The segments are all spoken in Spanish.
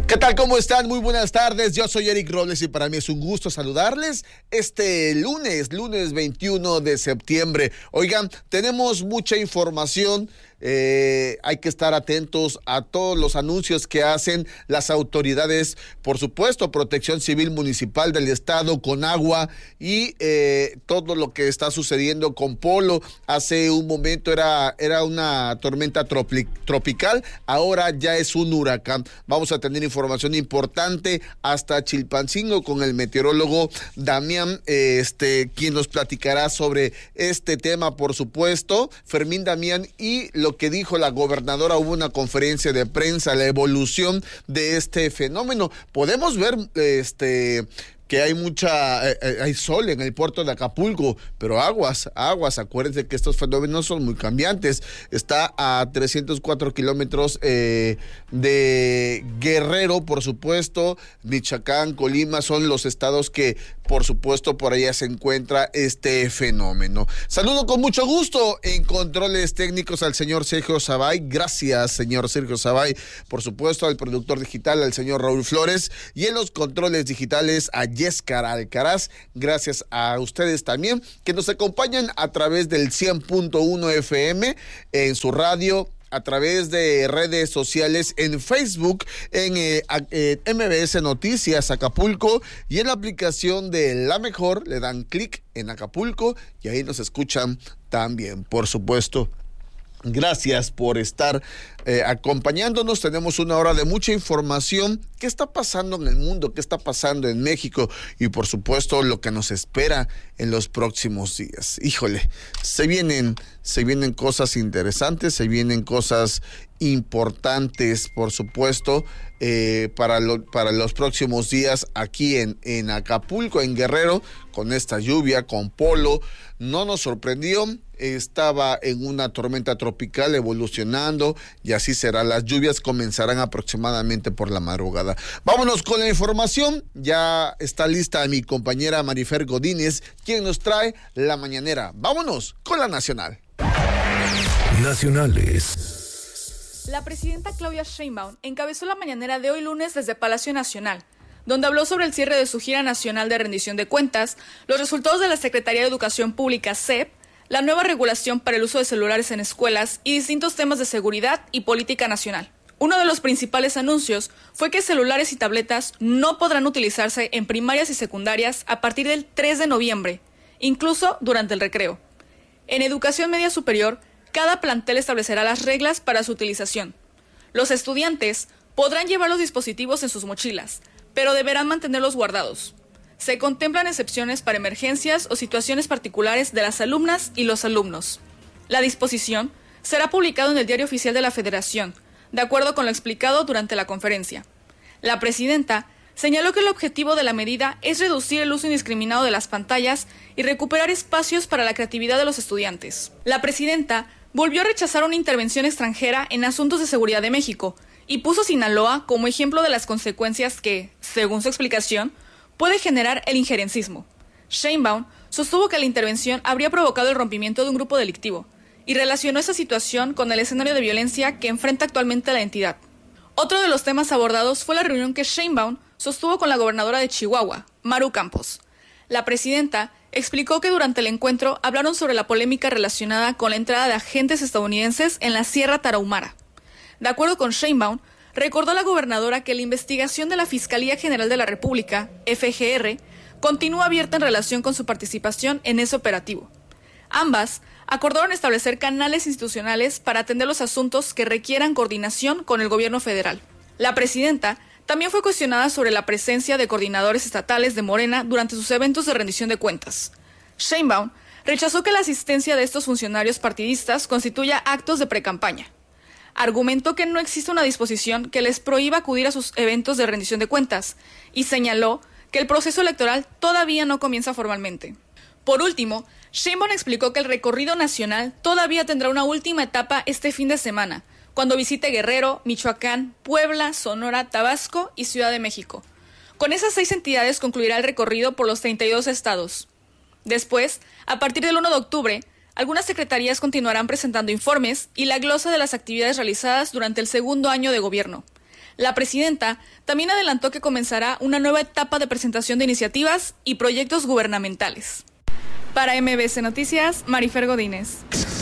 ¿Qué tal? ¿Cómo están? Muy buenas tardes. Yo soy Eric Robles y para mí es un gusto saludarles este lunes 21 de septiembre. Oigan, tenemos mucha información. Hay que estar atentos a todos los anuncios que hacen las autoridades, por supuesto, Protección Civil Municipal del Estado, Conagua y todo lo que está sucediendo con Polo. Hace un momento era una tormenta tropical, ahora ya es un huracán. Vamos a tener información importante hasta Chilpancingo con el meteorólogo Damián, quien nos platicará sobre este tema, por supuesto, Fermín Damián, y lo que dijo la gobernadora. Hubo una conferencia de prensa, la evolución de este fenómeno. Podemos ver que hay sol en el puerto de Acapulco, pero aguas, acuérdense que estos fenómenos son muy cambiantes. Está a 304 kilómetros de Guerrero, por supuesto. Michoacán, Colima son los estados que, por supuesto, por allá se encuentra este fenómeno. Saludo con mucho gusto en controles técnicos al señor Sergio Sabay. Gracias, señor Sergio Sabay. Por supuesto, al productor digital, al señor Raúl Flores. Y en los controles digitales, a Yescara Alcaraz. Gracias a ustedes también que nos acompañan a través del 100.1 FM en su radio, a través de redes sociales, en Facebook, en MBS Noticias Acapulco y en la aplicación de La Mejor. Le dan clic en Acapulco y ahí nos escuchan también, por supuesto. Gracias por estar acompañándonos. Tenemos una hora de mucha información. ¿Qué está pasando en el mundo? ¿Qué está pasando en México? Y por supuesto lo que nos espera en los próximos días. Híjole, se vienen cosas interesantes, se vienen cosas importantes, por supuesto, para los próximos días aquí en Acapulco, en Guerrero, con esta lluvia, con Polo. No nos sorprendió, estaba en una tormenta tropical evolucionando y así será. Las lluvias comenzarán aproximadamente por la madrugada. Vámonos con la información. Ya está lista mi compañera Marifer Godínez, quien nos trae la mañanera. Vámonos con la nacional. Nacionales. La presidenta Claudia Sheinbaum encabezó la mañanera de hoy lunes desde Palacio Nacional, donde habló sobre el cierre de su gira nacional de rendición de cuentas, los resultados de la Secretaría de Educación Pública, SEP, la nueva regulación para el uso de celulares en escuelas y distintos temas de seguridad y política nacional. Uno de los principales anuncios fue que celulares y tabletas no podrán utilizarse en primarias y secundarias a partir del 3 de noviembre, incluso durante el recreo. En educación media superior, cada plantel establecerá las reglas para su utilización. Los estudiantes podrán llevar los dispositivos en sus mochilas, pero deberán mantenerlos guardados. Se contemplan excepciones para emergencias o situaciones particulares de las alumnas y los alumnos. La disposición será publicada en el Diario Oficial de la Federación, de acuerdo con lo explicado durante la conferencia. La presidenta señaló que el objetivo de la medida es reducir el uso indiscriminado de las pantallas y recuperar espacios para la creatividad de los estudiantes. La presidenta volvió a rechazar una intervención extranjera en asuntos de seguridad de México y puso Sinaloa como ejemplo de las consecuencias que, según su explicación, puede generar el injerencismo. Sheinbaum sostuvo que la intervención habría provocado el rompimiento de un grupo delictivo y relacionó esa situación con el escenario de violencia que enfrenta actualmente la entidad. Otro de los temas abordados fue la reunión que Sheinbaum sostuvo con la gobernadora de Chihuahua, Maru Campos. La presidenta explicó que durante el encuentro hablaron sobre la polémica relacionada con la entrada de agentes estadounidenses en la Sierra Tarahumara. De acuerdo con Sheinbaum, recordó a la gobernadora que la investigación de la Fiscalía General de la República, FGR, continúa abierta en relación con su participación en ese operativo. Ambas acordaron establecer canales institucionales para atender los asuntos que requieran coordinación con el gobierno federal. La presidenta también fue cuestionada sobre la presencia de coordinadores estatales de Morena durante sus eventos de rendición de cuentas. Sheinbaum rechazó que la asistencia de estos funcionarios partidistas constituya actos de precampaña. Argumentó que no existe una disposición que les prohíba acudir a sus eventos de rendición de cuentas y señaló que el proceso electoral todavía no comienza formalmente. Por último, Sheinbaum explicó que el recorrido nacional todavía tendrá una última etapa este fin de semana, cuando visite Guerrero, Michoacán, Puebla, Sonora, Tabasco y Ciudad de México. Con esas 6 entidades concluirá el recorrido por los 32 estados. Después, a partir del 1 de octubre, algunas secretarías continuarán presentando informes y la glosa de las actividades realizadas durante el segundo año de gobierno. La presidenta también adelantó que comenzará una nueva etapa de presentación de iniciativas y proyectos gubernamentales. Para MBC Noticias, Marifer Godínez.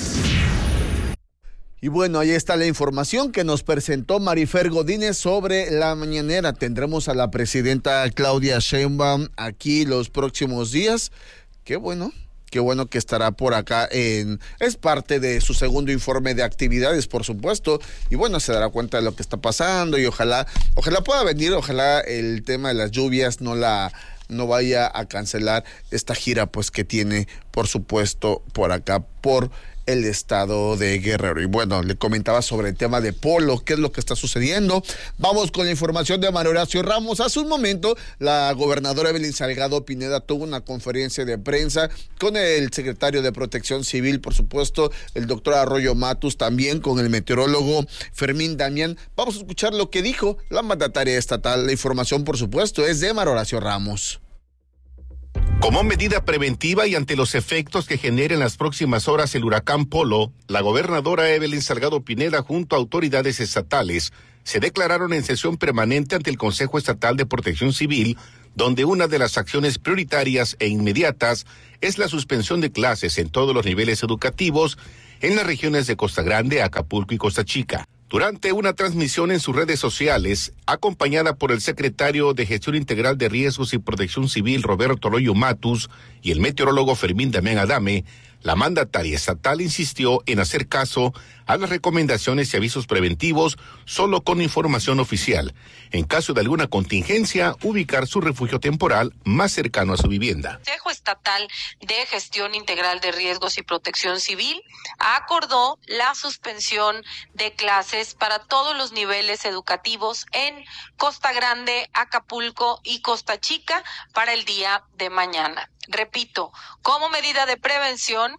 Y bueno, ahí está la información que nos presentó Marifer Godínez sobre la mañanera. Tendremos a la presidenta Claudia Sheinbaum aquí los próximos días. Qué bueno que estará por acá. Es parte de su segundo informe de actividades, por supuesto, y bueno, se dará cuenta de lo que está pasando y ojalá pueda venir, ojalá el tema de las lluvias no vaya a cancelar esta gira pues que tiene, por supuesto, por acá, por el estado de Guerrero. Y bueno, le comentaba sobre el tema de polo, qué es lo que está sucediendo. Vamos con la información de Mario Horacio Ramos. Hace un momento, la gobernadora Evelyn Salgado Pineda tuvo una conferencia de prensa con el secretario de Protección Civil, por supuesto, el doctor Arroyo Matus, también con el meteorólogo Fermín Damián. Vamos a escuchar lo que dijo la mandataria estatal. La información, por supuesto, es de Mario Horacio Ramos. Como medida preventiva y ante los efectos que genere en las próximas horas el huracán Polo, la gobernadora Evelyn Salgado Pineda junto a autoridades estatales se declararon en sesión permanente ante el Consejo Estatal de Protección Civil, donde una de las acciones prioritarias e inmediatas es la suspensión de clases en todos los niveles educativos en las regiones de Costa Grande, Acapulco y Costa Chica. Durante una transmisión en sus redes sociales, acompañada por el secretario de Gestión Integral de Riesgos y Protección Civil, Roberto Arroyo Matus, y el meteorólogo Fermín Damián Adame, la mandataria estatal insistió en hacer caso a las recomendaciones y avisos preventivos solo con información oficial. En caso de alguna contingencia, ubicar su refugio temporal más cercano a su vivienda. El Consejo Estatal de Gestión Integral de Riesgos y Protección Civil acordó la suspensión de clases para todos los niveles educativos en Costa Grande, Acapulco y Costa Chica para el día de mañana. Repito, como medida de prevención,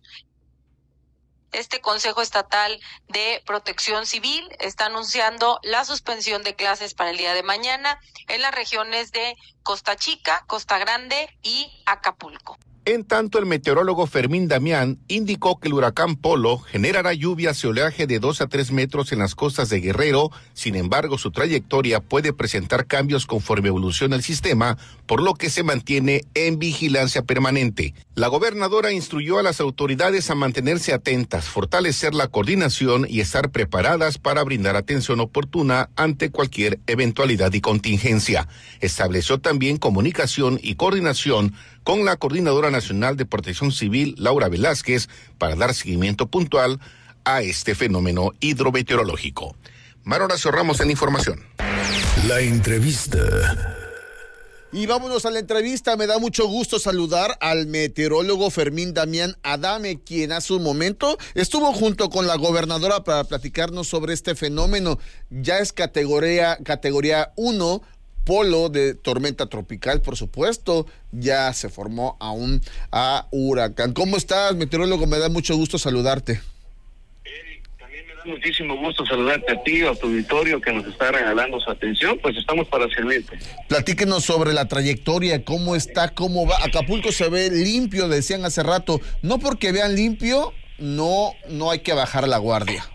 este Consejo Estatal de Protección Civil está anunciando la suspensión de clases para el día de mañana en las regiones de Costa Chica, Costa Grande y Acapulco. En tanto, el meteorólogo Fermín Damián indicó que el huracán Polo generará lluvias y oleaje de 2 a 3 metros en las costas de Guerrero. Sin embargo, su trayectoria puede presentar cambios conforme evoluciona el sistema, por lo que se mantiene en vigilancia permanente. La gobernadora instruyó a las autoridades a mantenerse atentas, fortalecer la coordinación y estar preparadas para brindar atención oportuna ante cualquier eventualidad y contingencia. Estableció también comunicación y coordinación con la Coordinadora Nacional de Protección Civil, Laura Velázquez, para dar seguimiento puntual a este fenómeno hidrometeorológico. Mario Horacio Ramos en información. La entrevista. Y vámonos a la entrevista. Me da mucho gusto saludar al meteorólogo Fermín Damián Adame, quien hace un momento estuvo junto con la gobernadora para platicarnos sobre este fenómeno. Ya es categoría 1, polo de tormenta tropical, por supuesto, ya se formó a huracán. ¿Cómo estás, meteorólogo? Me da mucho gusto saludarte. Eric, también me da muchísimo gusto saludarte a ti, a tu auditorio que nos está regalando su atención, pues estamos para servirte. Platíquenos sobre la trayectoria, cómo está, cómo va. Acapulco se ve limpio, decían hace rato. No porque vean limpio, no hay que bajar la guardia.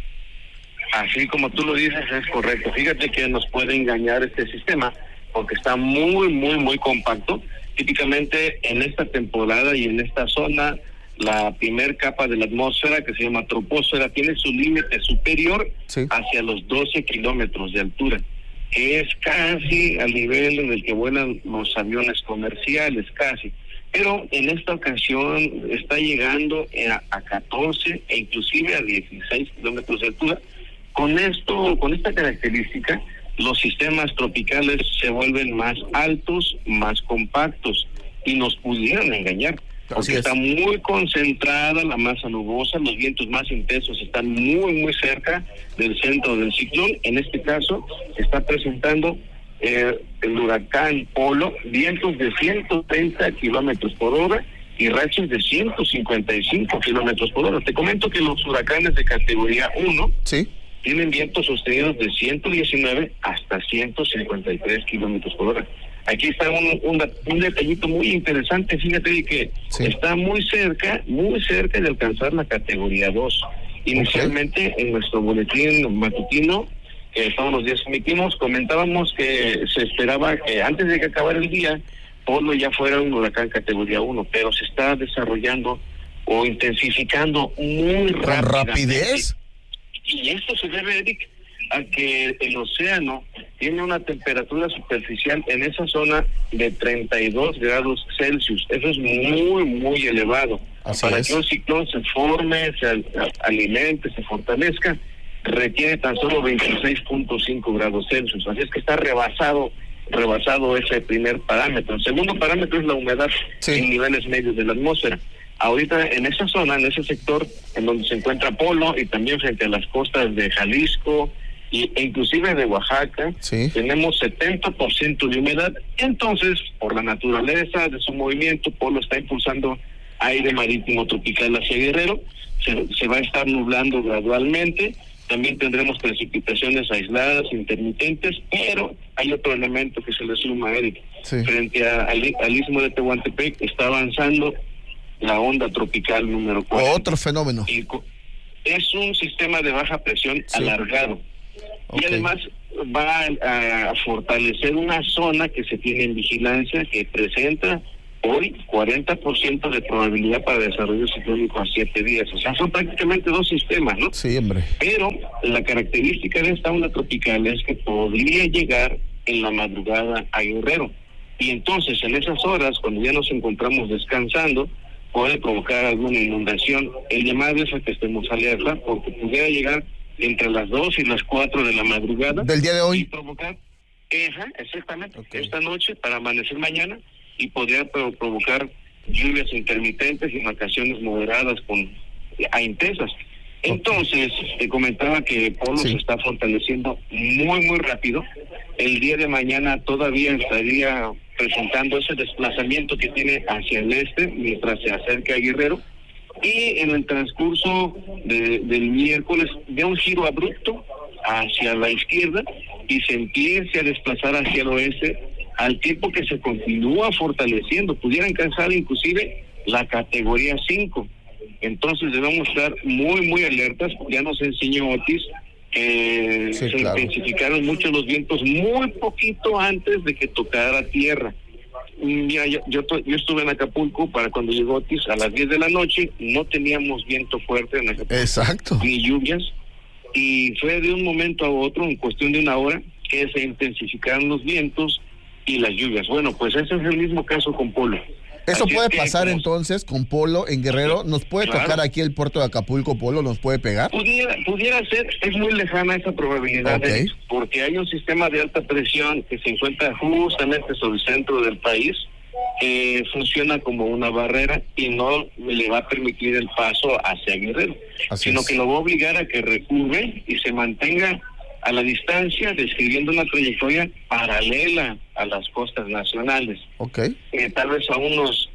Así como tú lo dices, es correcto. Fíjate que nos puede engañar este sistema porque está muy compacto. Típicamente en esta temporada y en esta zona, la primer capa de la atmósfera, que se llama troposfera, tiene su límite superior hacia los 12 kilómetros de altura, que es casi al nivel en el que vuelan los aviones comerciales, casi. Pero en esta ocasión está llegando a 14 e inclusive a 16 kilómetros de altura. Con esta característica, los sistemas tropicales se vuelven más altos, más compactos y nos pudieran engañar, porque está muy concentrada la masa nubosa, los vientos más intensos están muy cerca del centro del ciclón. En este caso, está presentando el huracán Polo, vientos de 130 kilómetros por hora y rachas de 155 kilómetros por hora. Te comento que los huracanes de categoría 1 tienen vientos sostenidos de 119 hasta 153 kilómetros por hora. Aquí está un detallito muy interesante. Fíjate que está muy cerca de alcanzar la categoría 2. Inicialmente en nuestro boletín matutino que todos los días emitimos, comentábamos que se esperaba que antes de que acabara el día, Polo ya fuera un huracán categoría 1, pero se está desarrollando o intensificando muy rápido. ¿Con rapidez? Y esto se debe, Eric, a que el océano tiene una temperatura superficial en esa zona de 32 grados Celsius. Eso es muy, muy elevado. Para que un ciclón se forme, se alimente, se fortalezca, requiere tan solo 26.5 grados Celsius. Así es que está rebasado ese primer parámetro. El segundo parámetro es la humedad en niveles medios de la atmósfera. Ahorita en esa zona, en ese sector en donde se encuentra Polo y también frente a las costas de Jalisco e inclusive de Oaxaca, tenemos 70% de humedad. Entonces, por la naturaleza de su movimiento, Polo está impulsando aire marítimo tropical hacia Guerrero. Se va a estar nublando gradualmente. También tendremos precipitaciones aisladas, intermitentes, pero hay otro elemento que se le suma, Eric. Frente al istmo de Tehuantepec está avanzando la onda tropical número 4. Otro fenómeno. Y es un sistema de baja presión alargado. Y además va a fortalecer una zona que se tiene en vigilancia, que presenta hoy 40% de probabilidad para desarrollo ciclónico a 7 días. O sea, son prácticamente 2 sistemas, ¿no? Sí, hombre. Pero la característica de esta onda tropical es que podría llegar en la madrugada a Guerrero. Y entonces, en esas horas, cuando ya nos encontramos descansando, puede provocar alguna inundación. El llamado es a que estemos alerta, porque pudiera llegar entre las 2 y las 4 de la madrugada. ¿Del día de hoy? Y provocar, exactamente, esta noche para amanecer mañana, y podría provocar lluvias intermitentes y en ocasiones moderadas a intensas. Entonces, te comentaba que Polo se está fortaleciendo muy, muy rápido. El día de mañana todavía estaría presentando ese desplazamiento que tiene hacia el este mientras se acerca a Guerrero, y en el transcurso del miércoles de un giro abrupto hacia la izquierda y se empiece a desplazar hacia el oeste, al tiempo que se continúa fortaleciendo. Pudiera alcanzar inclusive la categoría 5. Entonces debemos estar muy, muy alertas. Ya nos enseñó Otis que se intensificaron mucho los vientos muy poquito antes de que tocara tierra. Mira, yo estuve en Acapulco para cuando llegó Otis a las 10 de la noche, no teníamos viento fuerte en Acapulco, ni lluvias, y fue de un momento a otro, en cuestión de una hora, que se intensificaron los vientos y las lluvias. Bueno, pues ese es el mismo caso con Polo. Eso puede pasar entonces con Polo en Guerrero. ¿Nos puede tocar aquí el puerto de Acapulco, Polo? ¿Nos puede pegar? Pudiera ser, es muy lejana esa probabilidad, porque hay un sistema de alta presión que se encuentra justamente sobre el centro del país, que funciona como una barrera y no le va a permitir el paso hacia Guerrero, sino que lo va a obligar a que recurve y se mantenga a la distancia, describiendo una trayectoria paralela a las costas nacionales. Tal vez a unos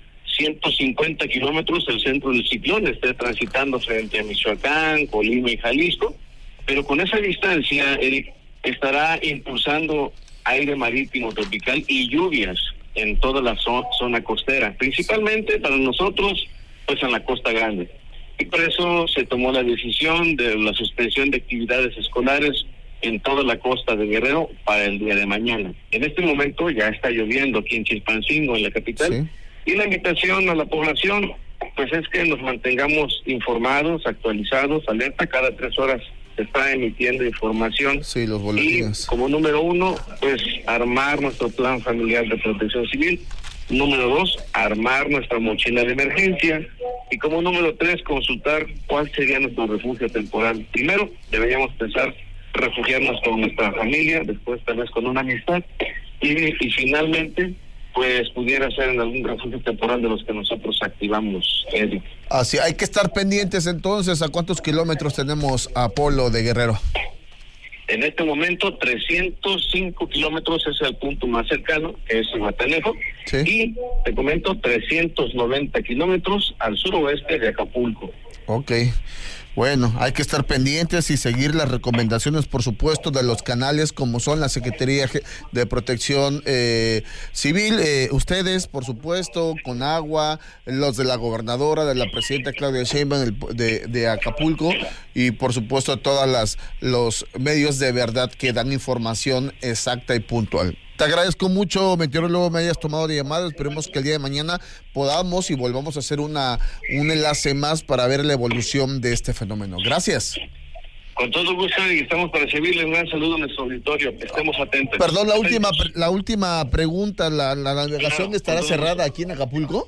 150 kilómetros el centro del ciclón esté transitando frente a Michoacán, Colima y Jalisco, pero con esa distancia, Eric, estará impulsando aire marítimo tropical y lluvias en toda la zona costera, principalmente para nosotros, pues en la Costa Grande. Y por eso se tomó la decisión de la suspensión de actividades escolares en toda la costa de Guerrero para el día de mañana. En este momento ya está lloviendo aquí en Chilpancingo, en la capital, y la invitación a la población pues es que nos mantengamos informados, actualizados, alerta. Cada 3 horas se está emitiendo información. Los boletines. Y como número 1, pues armar nuestro plan familiar de protección civil. Número 2, armar nuestra mochila de emergencia. Y como número 3, consultar cuál sería nuestro refugio temporal. Primero, deberíamos pensar refugiarnos con nuestra familia, después tal vez con una amistad, y finalmente pues pudiera ser en algún refugio temporal de los que nosotros activamos, Eric. Así, hay que estar pendientes entonces. ¿A cuántos kilómetros tenemos a Polo de Guerrero? En este momento 305 kilómetros es el punto más cercano, que es Zihuatanejo, y te comento 390 kilómetros al suroeste de Acapulco. Bueno, hay que estar pendientes y seguir las recomendaciones, por supuesto, de los canales como son la Secretaría de Protección Civil, ustedes, por supuesto, con agua, los de la gobernadora, de la presidenta Claudia Sheinbaum de Acapulco, y por supuesto todos los medios de verdad que dan información exacta y puntual. Te agradezco mucho, meteorólogo, me hayas tomado de llamada. Esperemos que el día de mañana podamos y volvamos a hacer un enlace más para ver la evolución de este fenómeno. Gracias. Con todo gusto, y estamos para servirle. Un gran saludo a nuestro auditorio. Estemos atentos. Perdón, la última pregunta. ¿La navegación estará cerrada aquí en Acapulco?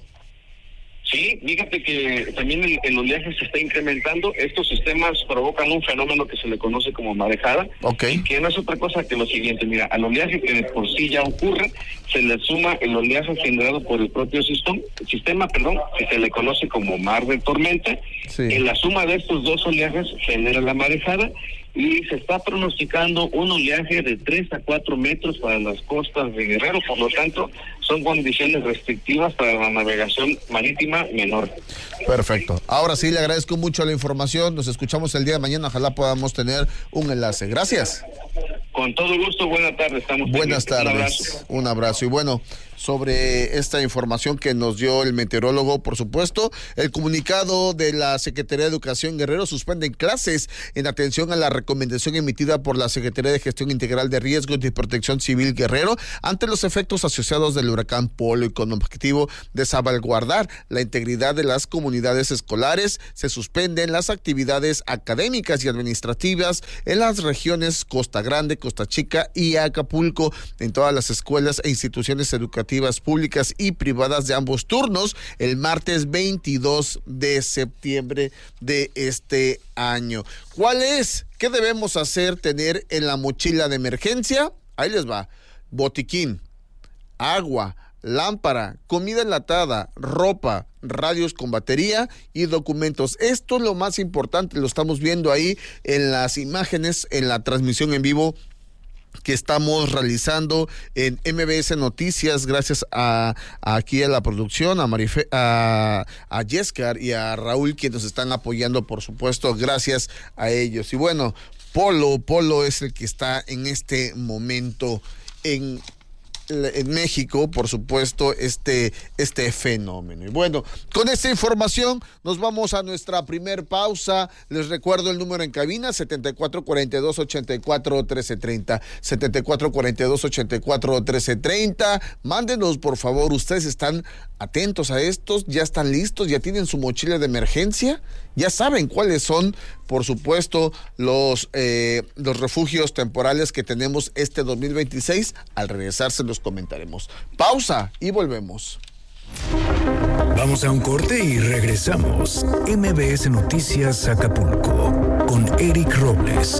Sí, fíjate que también el oleaje se está incrementando. Estos sistemas provocan un fenómeno que se le conoce como marejada, que no es otra cosa que lo siguiente. Mira, al oleaje que de por sí ya ocurre, se le suma el oleaje generado por el propio sistema, que se le conoce como mar de tormenta. Sí. En la suma de estos dos oleajes genera la marejada, y se está pronosticando un oleaje de 3 a 4 metros para las costas de Guerrero. Por lo tanto, son condiciones restrictivas para la navegación marítima menor. Perfecto. Ahora sí, le agradezco mucho la información. Nos escuchamos el día de mañana. Ojalá podamos tener un enlace. Gracias. Con todo gusto. Buenas tardes. Buenas tardes. Un abrazo. Y bueno, sobre esta información que nos dio el meteorólogo, por supuesto, el comunicado de la Secretaría de Educación Guerrero: suspenden clases en atención a la recomendación emitida por la Secretaría de Gestión Integral de Riesgos y Protección Civil Guerrero ante los efectos asociados del huracán Polo, y con objetivo de salvaguardar la integridad de las comunidades escolares, se suspenden las actividades académicas y administrativas en las regiones Costa Grande, Costa Chica y Acapulco, en todas las escuelas e instituciones educativas públicas y privadas de ambos turnos, el martes 22 de septiembre de este año. ¿Qué debemos tener en la mochila de emergencia? Ahí les va: botiquín, agua, lámpara, comida enlatada, ropa, radios con batería y documentos. Esto es lo más importante, lo estamos viendo ahí en las imágenes, en la transmisión en vivo que estamos realizando en MBS Noticias, gracias aquí a la producción, a Yescar y a Raúl, quienes nos están apoyando, por supuesto, gracias a ellos. Y bueno, Polo es el que está en este momento en México, por supuesto, este fenómeno. Y bueno, con esta información nos vamos a nuestra primer pausa. Les recuerdo el número en cabina: 7442-84-1330, 7442-84-1330. Mándenos, por favor. ¿Ustedes están atentos a estos? ¿Ya están listos? ¿Ya tienen su mochila de emergencia? ¿Ya saben cuáles son, por supuesto, los refugios temporales que tenemos este 2026? Al regresar se los comentaremos. Pausa y volvemos. Vamos a un corte y regresamos. MBS Noticias Acapulco con Eric Robles.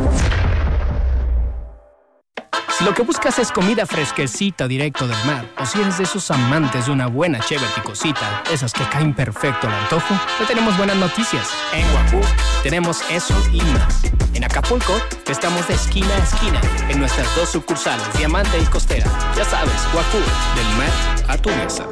Si lo que buscas es comida fresquecita directo del mar, o si eres de esos amantes de una buena chévere picosita, esas que caen perfecto al antojo, te tenemos buenas noticias. En Guapú tenemos eso y más. En Acapulco estamos de esquina a esquina en nuestras 2 sucursales, Diamante y Costera. Ya sabes, Guapú, del mar a tu mesa.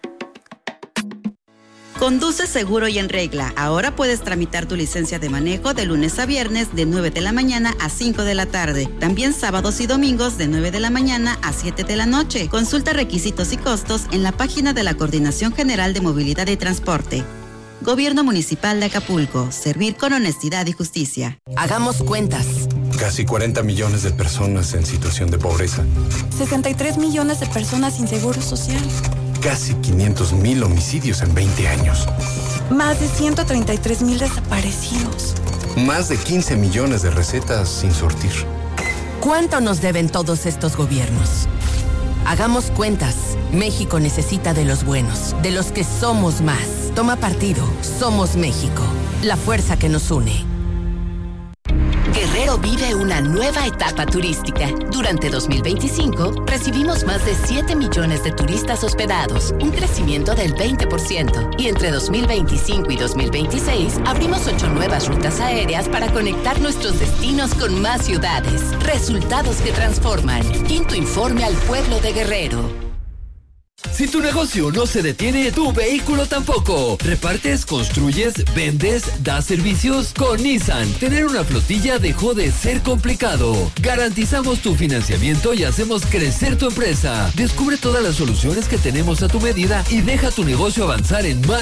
Conduce seguro y en regla. Ahora puedes tramitar tu licencia de manejo de lunes a viernes de 9 de la mañana a 5 de la tarde. También sábados y domingos de 9 de la mañana a 7 de la noche. Consulta requisitos y costos en la página de la Coordinación General de Movilidad y Transporte. Gobierno Municipal de Acapulco. Servir con honestidad y justicia. Hagamos cuentas. Casi 40 millones de personas en situación de pobreza. 63 millones de personas sin seguro social. Casi 500,000 homicidios en 20 años. Más de 133,000 desaparecidos. Más de 15 millones de recetas sin surtir. ¿Cuánto nos deben todos estos gobiernos? Hagamos cuentas. México necesita de los buenos, de los que somos más. Toma partido. Somos México. La fuerza que nos une. Guerrero vive una nueva etapa turística. Durante 2025, recibimos más de 7 millones de turistas hospedados, un crecimiento del 20%. Y entre 2025 y 2026, abrimos 8 nuevas rutas aéreas para conectar nuestros destinos con más ciudades. Resultados que transforman. Quinto informe al pueblo de Guerrero. Si tu negocio no se detiene, tu vehículo tampoco. Repartes, construyes, vendes, das servicios. Con Nissan, tener una flotilla dejó de ser complicado. Garantizamos tu financiamiento y hacemos crecer tu empresa. Descubre todas las soluciones que tenemos a tu medida y deja tu negocio avanzar en más